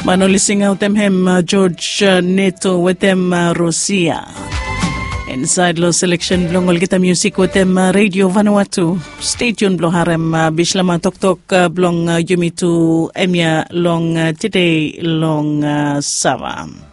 Manolising out them him George Neto with them Rosia. Inside lo selection blongol kita music with them Radio Vanuatu. Stay tuned blo harem bishlama tok tok blong yumitu emya long today long sama.